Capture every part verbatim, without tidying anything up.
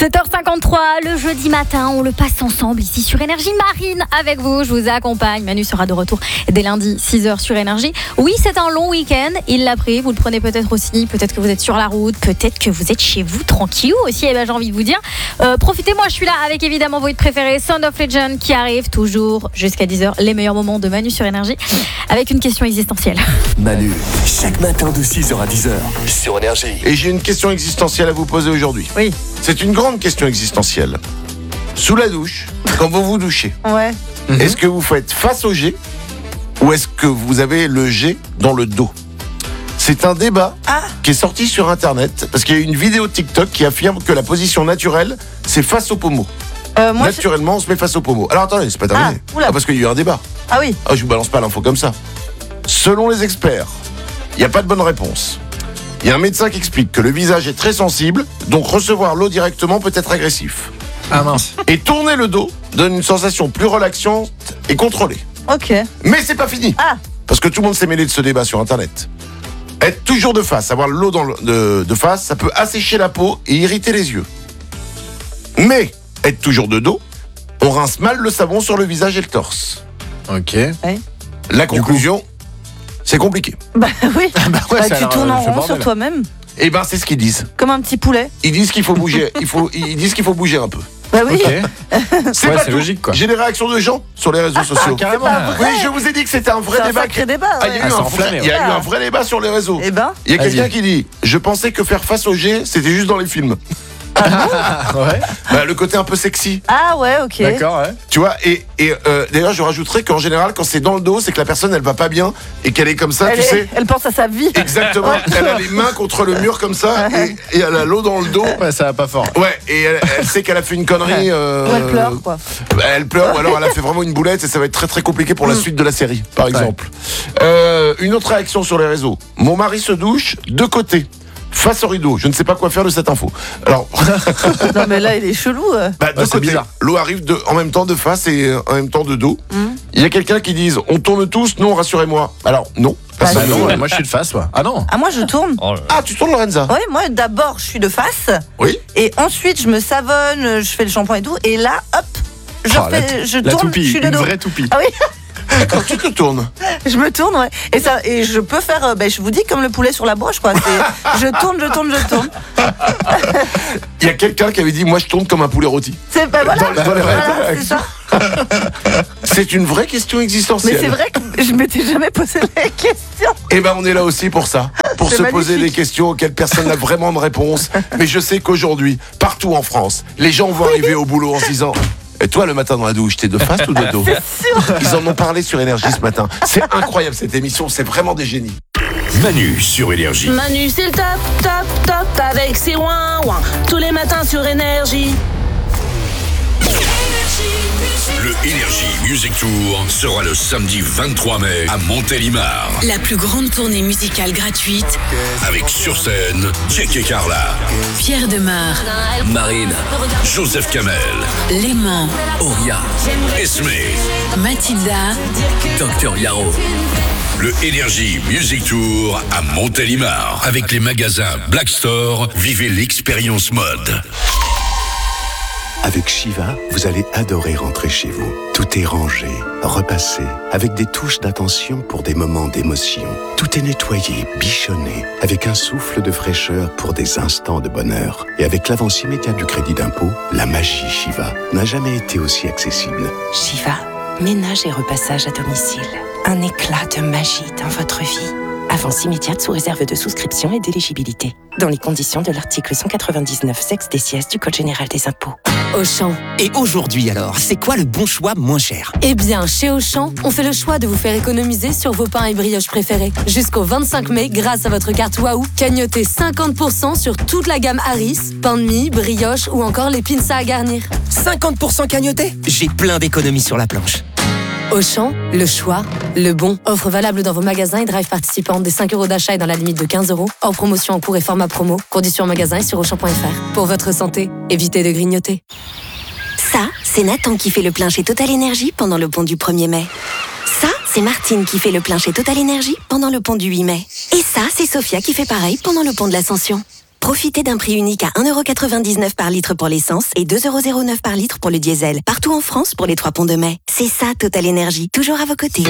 sept heures cinquante-trois, le jeudi matin, on le passe ensemble ici sur Énergie. Marine avec vous, je vous accompagne. Manu sera de retour dès lundi, six heures sur Énergie. Oui, c'est un long week-end, il l'a pris, vous le prenez peut-être aussi, peut-être que vous êtes sur la route, peut-être que vous êtes chez vous, tranquillou aussi, et ben, j'ai envie de vous dire. Euh, profitez, moi je suis là avec évidemment vos hits préférés, Sound of Legend qui arrive toujours jusqu'à dix heures, les meilleurs moments de Manu sur Énergie, avec une question existentielle. Manu, chaque matin de six heures à dix heures sur Énergie. Et j'ai une question existentielle à vous poser aujourd'hui. Oui. C'est une grande question existentielle. Sous la douche, quand vous vous douchez, Ouais. mm-hmm. est-ce que vous faites face au jet ou est-ce que vous avez le jet dans le dos ? C'est un débat Ah. qui est sorti sur Internet parce qu'il y a une vidéo TikTok qui affirme que la position naturelle, c'est face au pommeau. Euh, moi, Naturellement, on se met face au pommeau. Alors attendez, c'est pas terminé. Ah, oula. Ah, parce qu'il y a eu un débat. je- Ah oui. Ah, je vous balance pas l'info comme ça. Selon les experts, il n'y a pas de bonne réponse. Il y a un médecin qui explique que le visage est très sensible, donc recevoir l'eau directement peut être agressif. Ah mince. Et tourner le dos donne une sensation plus relaxante et contrôlée. Ok. Mais c'est pas fini. Ah. Parce que tout le monde s'est mêlé de ce débat sur Internet. Être toujours de face, avoir l'eau dans le- de, de face, ça peut assécher la peau et irriter les yeux. Mais être toujours de dos, on rince mal le savon sur le visage et le torse. Ok. La conclusion, c'est compliqué. Bah oui. bah ouais, Bah, ça a tu l'air, tournes euh, en fait rond bordel. sur toi-même, Eh ben, c'est ce qu'ils disent. comme un petit poulet. Ils disent qu'il faut bouger. Il faut, ils disent qu'il faut bouger un peu. Bah oui. Ok. C'est Ouais, pas c'est tout. logique, quoi. J'ai des réactions de gens sur les réseaux sociaux. carrément. pas vrai. Oui, je vous ai dit que c'était un vrai C'est un débat. sacré qui- débat. Ah, il y a ouais. eu Ah, un c'est vrai- enflammé, il y a eu ouais. un vrai débat sur les réseaux. Eh ben. Il y a quelqu'un Vas-y. qui dit « Je pensais que faire face au jet, c'était juste dans les films. Ah, ouais. » Bah, le côté un peu sexy, Ah ouais, ok. D'accord, ouais. tu vois. Et, et euh, d'ailleurs, je rajouterais qu'en général, quand c'est dans le dos, c'est que la personne, elle va pas bien et qu'elle est comme ça, Elle, tu est- sais. elle pense à sa vie. Exactement. Elle a les mains contre le mur comme ça et, et elle a l'eau dans le dos. Ouais, ça va pas fort. Ouais, et elle, elle sait qu'elle a fait une connerie. euh, Ou elle pleure, quoi. Bah, elle pleure ou alors elle a fait vraiment une boulette et ça va être très très compliqué pour la suite de la série, par exemple. Euh, une autre réaction sur les réseaux. Mon mari se douche de côté, face au rideau. Je ne sais pas quoi faire de cette info. Alors, Non mais là, il est chelou. euh. bah, de Ouais, c'est côté, bizarre. l'eau arrive de, en même temps de face et euh, en même temps de dos. Mhm. Il y a quelqu'un qui dit on tourne tous, non, rassurez-moi. Alors, non. Bah, Personne Ah ne- non, ouais, moi je suis de face, ouais. Ah non. Ah moi, je tourne. Ah, tu tournes, Lorenza? Ouais, moi d'abord, je suis de face. Oui. Et ensuite, je me savonne, je fais le shampoing et tout. Et là, hop, je, Ah, la fais, je La tourne, toupie, je suis de une dos. vraie toupie. Ah oui, D'accord, tu te tournes. je me tourne, ouais. Et, ça, et je peux faire, euh, ben, je vous dis, comme le poulet sur la broche, quoi. C'est- je tourne, je tourne, je tourne. Il y a quelqu'un qui avait dit moi je tourne comme un poulet rôti. C'est, ben, voilà, Dans- dans les voilà, règles. c'est ça. C'est une vraie question existentielle. Mais c'est vrai que je m'étais jamais posé la question. Eh ben on est là aussi pour ça, pour C'est se poser magnifique. des questions auxquelles personne n'a vraiment de réponse. Mais je sais qu'aujourd'hui, partout en France, les gens vont arriver au boulot en se disant et toi le matin dans la douche, t'es de face ou de dos? Ils en ont parlé sur Énergie ce matin. C'est incroyable cette émission, c'est vraiment des génies. Manu sur Énergie. Manu, c'est le top, top, top avec ses ouin ouin. Tous les matins sur Énergie. Le Énergie Music Tour sera le samedi vingt-trois mai à Montélimar. La plus grande tournée musicale gratuite, Avec sur scène Jackie Carla, Pierre Demar, Marine, Joseph Kamel, Léman, Oria, Esme, Mathilda, Docteur Yaro. Le Énergie Music Tour à Montélimar. Avec les magasins Black Store, vivez l'expérience mode. Avec Shiva, vous allez adorer rentrer chez vous. Tout est rangé, repassé, avec des touches d'attention pour des moments d'émotion. Tout est nettoyé, bichonné, avec un souffle de fraîcheur pour des instants de bonheur. Et avec l'avance immédiate du crédit d'impôt, la magie Shiva n'a jamais été aussi accessible. Shiva, ménage et repassage à domicile. Un éclat de magie dans votre vie. Avance immédiate sous réserve de souscription et d'éligibilité. Dans les conditions de l'article cent quatre-vingt-dix-neuf sexe D C S du Code général des impôts. Auchan. Et aujourd'hui alors, c'est quoi le bon choix moins cher? Eh bien, chez Auchan, on fait le choix de vous faire économiser sur vos pains et brioches préférés. Jusqu'au vingt-cinq mai, grâce à votre carte Waouh, cagnotez cinquante pour cent sur toute la gamme Harris, pain de mie, brioche ou encore les pinces à garnir. cinquante pour cent cagnoté? J'ai plein d'économies sur la planche. Auchan, le choix, le bon. Offre valable dans vos magasins et drive participants des cinq euros d'achat et dans la limite de quinze euros. Hors promotion en cours et format promo. Conditions en magasin et sur auchan point f r. Pour votre santé, évitez de grignoter. Ça, c'est Nathan qui fait le plein chez Total Énergie pendant le pont du premier mai. Ça, c'est Martine qui fait le plein chez Total Énergie pendant le pont du huit mai. Et ça, c'est Sophia qui fait pareil pendant le pont de l'Ascension. Profitez d'un prix unique à un euro quatre-vingt-dix-neuf par litre pour l'essence et deux euros zéro neuf par litre pour le diesel. Partout en France pour les trois ponts de mai. C'est ça, Total Énergie. Toujours à vos côtés.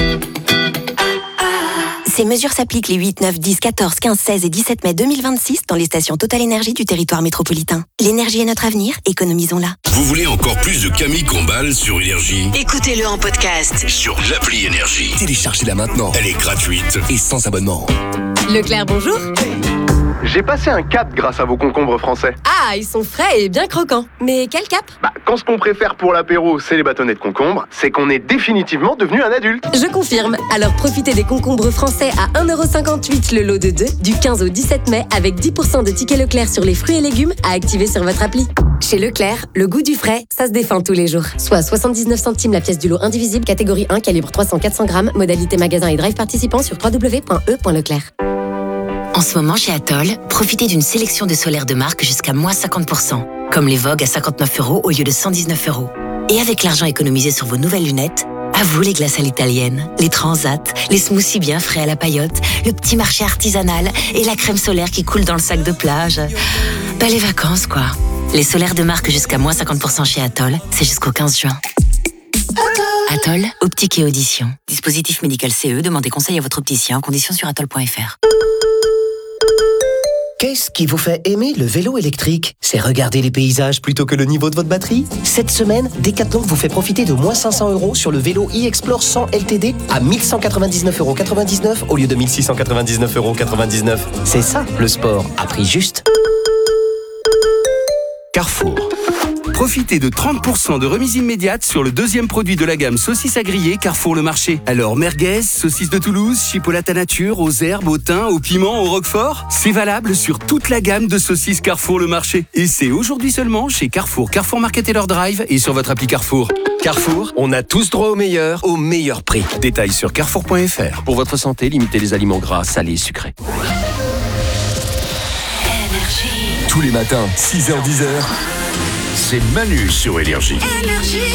Ces mesures s'appliquent les huit, neuf, dix, quatorze, quinze, seize et dix-sept mai deux mille vingt-six dans les stations Total Énergie du territoire métropolitain. L'énergie est notre avenir, économisons-la. Vous voulez encore plus de Camille Combal sur Énergie? Écoutez-le en podcast Sur l'appli Énergie. Téléchargez-la maintenant. Elle est gratuite. Et sans abonnement. Leclerc, bonjour. J'ai passé un cap grâce à vos concombres français. Ah, ils sont frais et bien croquants. Mais quel cap? Bah, quand ce qu'on préfère pour l'apéro, c'est les bâtonnets de concombre, c'est qu'on est définitivement devenu un adulte. Je confirme. Alors profitez des concombres français à un euro cinquante-huit le lot de deux du quinze au dix-sept mai avec dix pour cent de tickets Leclerc sur les fruits et légumes à activer sur votre appli. Chez Leclerc, le goût du frais, ça se défend tous les jours. Soit soixante-dix-neuf centimes la pièce du lot indivisible, catégorie un, calibre trois cents à quatre cents grammes, modalité magasin et drive participant sur w w w point e point leclerc. En ce moment, chez Atoll, profitez d'une sélection de solaires de marque jusqu'à moins cinquante pour cent, comme les Vogue à cinquante-neuf euros au lieu de cent dix-neuf euros. Et avec l'argent économisé sur vos nouvelles lunettes, à vous les glaces à l'italienne, les transats, les smoothies bien frais à la paillote, le petit marché artisanal et la crème solaire qui coule dans le sac de plage. Bah les vacances, quoi. Les solaires de marque jusqu'à moins cinquante pour cent chez Atoll, c'est jusqu'au quinze juin. Atoll, optique et audition. Dispositif médical C E, demandez conseil à votre opticien, conditions sur atoll point f r. Qu'est-ce qui vous fait aimer le vélo électrique? C'est regarder les paysages plutôt que le niveau de votre batterie? Cette semaine, Decathlon vous fait profiter de moins cinq cents euros sur le vélo e-Explore cent L T D à mille cent quatre-vingt-dix-neuf euros quatre-vingt-dix-neuf au lieu de mille six cent quatre-vingt-dix-neuf euros quatre-vingt-dix-neuf. C'est ça, le sport, à prix juste. Carrefour. Profitez de trente pour cent de remise immédiate sur le deuxième produit de la gamme saucisses à griller Carrefour Le Marché. Alors merguez, saucisses de Toulouse, chipolata nature, aux herbes, au thym, au piment, au roquefort. C'est valable sur toute la gamme de saucisses Carrefour Le Marché. Et c'est aujourd'hui seulement chez Carrefour, Carrefour Market et leur drive et sur votre appli Carrefour. Carrefour, on a tous droit au meilleur, au meilleur prix. Détails sur carrefour point f r. Pour votre santé, limitez les aliments gras, salés et sucrés. Tous les matins, six heures dix heures, c'est Manu sur Énergie.